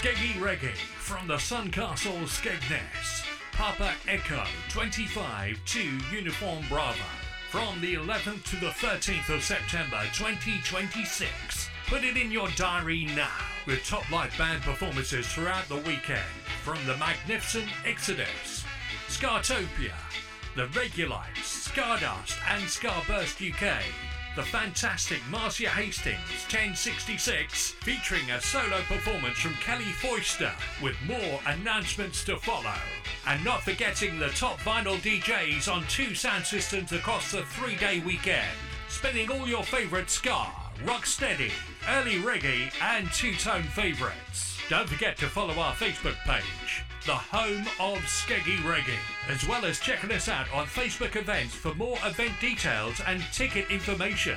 Skeggy Reggae from the Suncastle Skegness. Papa Echo 25 to Uniform Bravo. From the 11th to the 13th of September 2026. Put it in your diary now with top live band performances throughout the weekend from the magnificent Exodus, Scartopia, the Regulites, Stardust and Starburst UK. The fantastic Marcia Hastings 1066 featuring a solo performance from Kelly Foyster with more announcements to follow. And not forgetting the top vinyl DJs on 2 sound systems across the 3-day weekend. Spinning all your favourite ska, rocksteady, early reggae and 2-tone favourites. Don't forget to follow our Facebook page, the home of Skeggy Reggae, as well as checking us out on Facebook events for more event details and ticket information.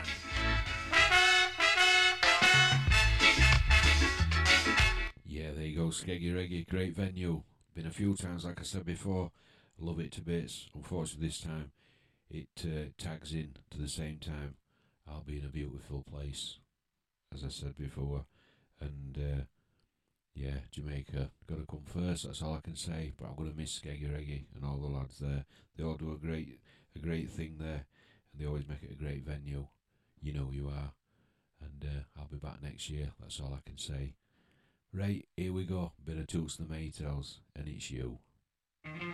Yeah, there you go, Skeggy Reggae, great venue. Been a few times, like I said before. Love it to bits. Unfortunately, this time it tags in to the same time. I'll be in a beautiful place, as I said before, and yeah, Jamaica got to come first. That's all I can say. But I'm gonna miss Skeggy Reggae and all the lads there. They all do a great thing there, and they always make it a great venue. You know you are, and I'll be back next year. That's all I can say. Right, here we go. Bit of Toots and the Maytals, and it's you.